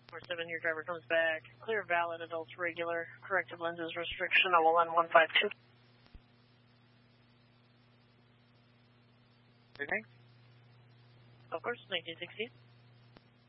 7, your driver comes back. Clear, valid, adults regular. Corrective lenses restriction, OLN 152. Good evening. Of course, 1916.